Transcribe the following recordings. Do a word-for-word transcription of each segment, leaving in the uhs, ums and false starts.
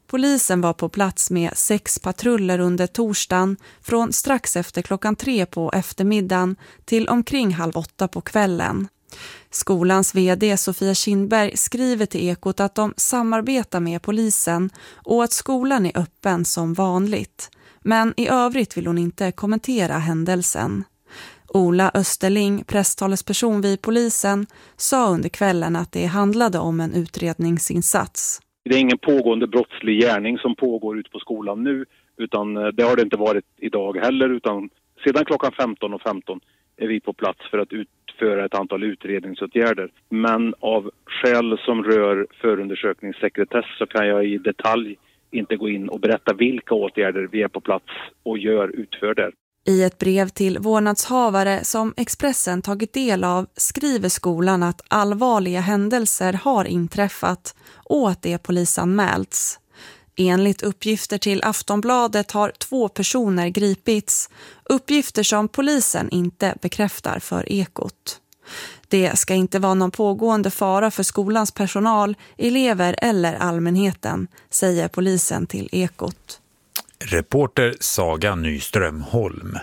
Polisen var på plats med sex patruller under torsdagen från strax efter klockan tre på eftermiddagen till omkring halv åtta på kvällen. Skolans vd Sofia Kindberg skriver till Ekot att de samarbetar med polisen och att skolan är öppen som vanligt. Men i övrigt vill hon inte kommentera händelsen. Ola Österling, presstalesperson vid polisen, sa under kvällen att det handlade om en utredningsinsats. Det är ingen pågående brottslig gärning som pågår ute på skolan nu, utan det har det inte varit idag heller, utan sedan klockan femton och femton är vi på plats för att utföra ett antal utredningsåtgärder. Men av skäl som rör förundersökningssekretess så kan jag i detalj inte gå in och berätta vilka åtgärder vi är på plats och gör utför där. I ett brev till vårdnadshavare som Expressen tagit del av skriver skolan att allvarliga händelser har inträffat och att det polisanmälts. Enligt uppgifter till Aftonbladet har två personer gripits, uppgifter som polisen inte bekräftar för Ekot. Det ska inte vara någon pågående fara för skolans personal, elever eller allmänheten, säger polisen till Ekot. Reporter Saga Nyström Holm.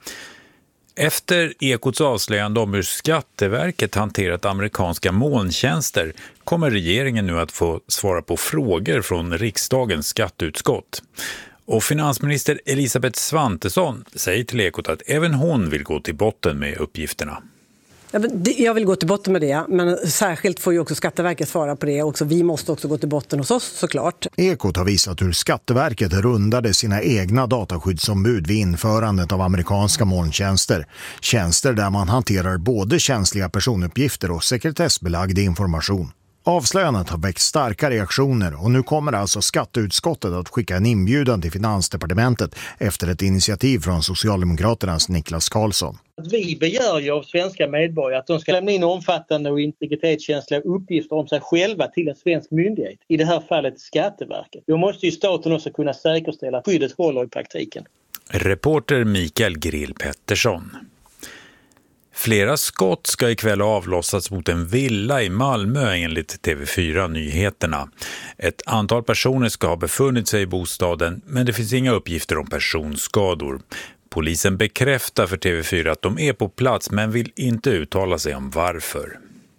Efter Ekots avslöjande om hur Skatteverket hanterat amerikanska molntjänster kommer regeringen nu att få svara på frågor från riksdagens skatteutskott. Och finansminister Elisabeth Svantesson säger till Ekot att även hon vill gå till botten med uppgifterna. Jag vill gå till botten med det, men särskilt får ju också Skatteverket svara på det. Också vi måste också gå till botten hos oss såklart. Ekot har visat hur Skatteverket rundade sina egna dataskyddsombud vid införandet av amerikanska molntjänster. Tjänster där man hanterar både känsliga personuppgifter och sekretessbelagd information. Avslöjandet har väckt starka reaktioner och nu kommer alltså skatteutskottet att skicka en inbjudan till Finansdepartementet efter ett initiativ från Socialdemokraternas Niklas Karlsson. Vi begär ju av svenska medborgare att de ska lämna in omfattande och integritetskänsliga uppgifter om sig själva till en svensk myndighet, i det här fallet Skatteverket. Då måste ju staten också kunna säkerställa att skyddet håller i praktiken. Reporter Mikael Grill Pettersson. Flera skott ska ikväll avlossats mot en villa i Malmö enligt T V fyra Nyheterna. Ett antal personer ska ha befunnit sig i bostaden, men det finns inga uppgifter om personskador. Polisen bekräftar för T V fyra att de är på plats men vill inte uttala sig om varför.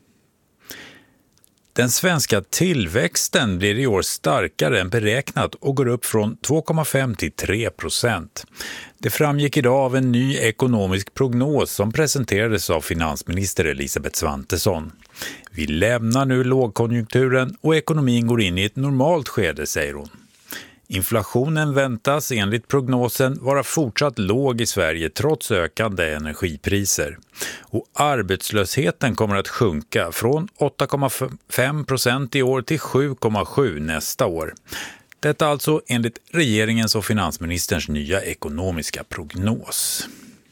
Den svenska tillväxten blir i år starkare än beräknat och går upp från två komma fem till tre procent. Det framgick idag av en ny ekonomisk prognos som presenterades av finansminister Elisabeth Svantesson. Vi lämnar nu lågkonjunkturen och ekonomin går in i ett normalt skede, säger hon. Inflationen väntas enligt prognosen vara fortsatt låg i Sverige trots ökande energipriser. Och arbetslösheten kommer att sjunka från åtta komma fem procent i år till sju komma sju nästa år. Detta alltså enligt regeringens och finansministerns nya ekonomiska prognos.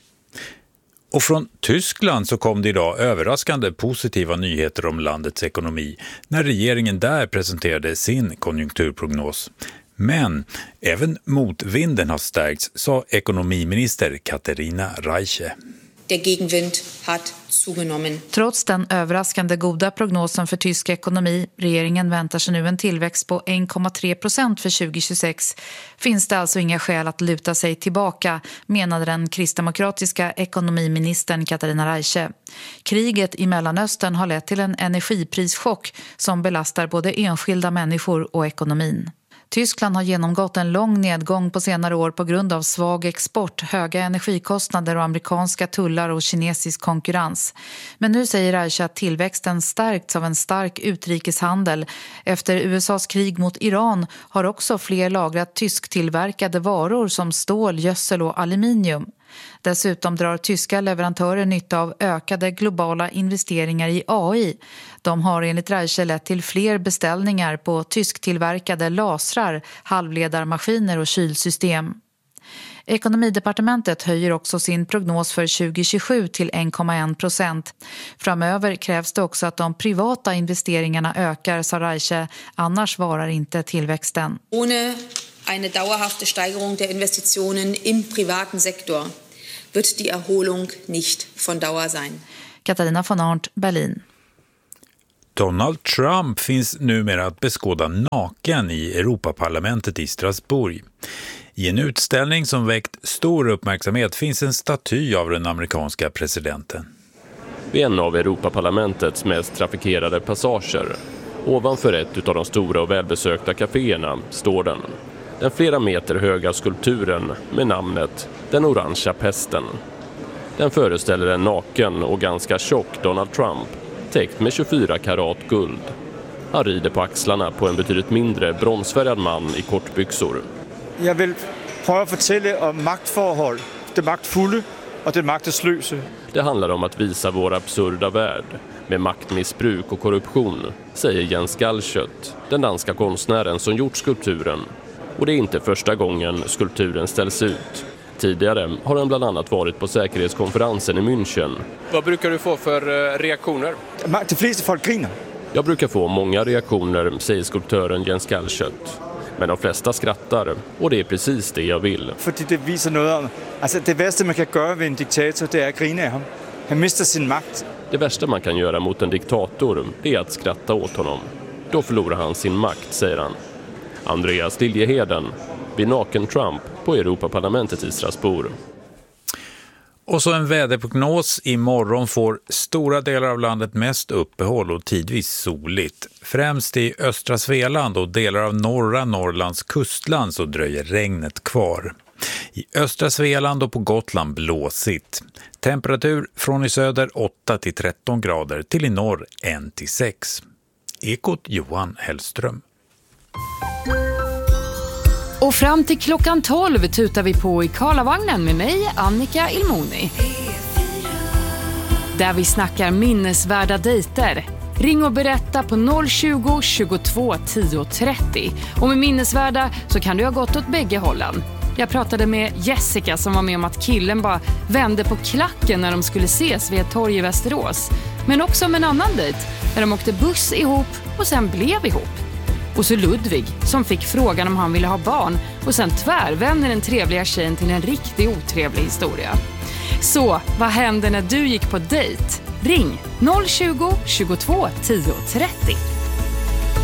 Och från Tyskland så kom det idag överraskande positiva nyheter om landets ekonomi när regeringen där presenterade sin konjunkturprognos. Men även motvinden har stärkts, sa ekonomiminister Katarina Reiche. Der Gegenwind hat zugenommen. Trots den överraskande goda prognosen för tysk ekonomi, regeringen väntar sig nu en tillväxt på en komma tre procent för tjugo tjugosex, finns det alltså inga skäl att luta sig tillbaka, menade den kristdemokratiska ekonomiministern Katarina Reiche. Kriget i Mellanöstern har lett till en energiprischock som belastar både enskilda människor och ekonomin. Tyskland har genomgått en lång nedgång på senare år på grund av svag export, höga energikostnader och amerikanska tullar och kinesisk konkurrens. Men nu säger Reiche att tillväxten stärkts av en stark utrikeshandel. Efter U S A:s krig mot Iran har också fler lagrat tysktillverkade varor som stål, gödsel och aluminium. Dessutom drar tyska leverantörer nytta av ökade globala investeringar i A I. De har enligt Reiche lett till fler beställningar på tysktillverkade lasrar, halvledarmaskiner och kylsystem. Ekonomidepartementet höjer också sin prognos för tjugo tjugosju till en komma en procent. Framöver krävs det också att de privata investeringarna ökar, sa Reiche, annars varar inte tillväxten. Ohne eine dauerhafte Steigerung der Investitionen im privaten Sektor wird die Erholung nicht von Dauer sein. Katarina von Arndt, Berlin. Donald Trump finns numera att beskåda naken i Europaparlamentet i Strasbourg. I en utställning som väckt stor uppmärksamhet finns en staty av den amerikanska presidenten. Vid en av Europaparlamentets mest trafikerade passager, ovanför ett av de stora och välbesökta kaféerna, står den. Den flera meter höga skulpturen med namnet Den orangea pesten. Den föreställer en naken och ganska tjock Donald Trump, täckt med tjugofyra karat guld. Han rider på axlarna på en betydligt mindre bronsfärgad man i kortbyxor. Jag vill pröva fortälla om maktförhåll, det maktfulla och det makteslösa. Det handlar om att visa vår absurda värld med maktmissbruk och korruption, säger Jens Galschiøt, den danska konstnären som gjort skulpturen. Och det är inte första gången skulpturen ställs ut. Tidigare har den bland annat varit på säkerhetskonferensen i München. Vad brukar du få för reaktioner? De flesta folk griner. Jag brukar få många reaktioner, säger skulptören Jens Galschiøt. Men de flesta skrattar, och det är precis det jag vill. För det visar något om, alltså det värsta man kan göra vid en diktator, det är att grina av honom. Han mister sin makt. Det värsta man kan göra mot en diktator är att skratta åt honom. Då förlorar han sin makt, säger han. Andreas Liljeheden vid naken Trump på Europaparlamentet i Strasbourg. Och så en väderprognos. Imorgon får stora delar av landet mest uppehåll och tidvis soligt. Främst i östra Svealand och delar av norra Norrlands kustland så dröjer regnet kvar. I östra Svealand och på Gotland blåsigt. Temperatur från i söder åtta till tretton grader till i norr ett till sex. Ekot Johan Hellström. Och fram till klockan tolv tutar vi på i Karlavagnen med mig, Annika Ilmoni. Där vi snackar minnesvärda dejter. Ring och berätta på noll tjugo, tjugotvå, tio, trettio. Och med minnesvärda så kan du ha gått åt bägge hållen. Jag pratade med Jessica som var med om att killen bara vände på klacken när de skulle ses vid ett torg i Västerås. Men också om en annan dejt när de åkte buss ihop och sen blev ihop. Och så Ludvig som fick frågan om han ville ha barn och sen tvärvände den trevliga tjejen till en riktigt otrevlig historia. Så, vad hände när du gick på dejt? Ring noll tjugo, tjugotvå, tio, trettio.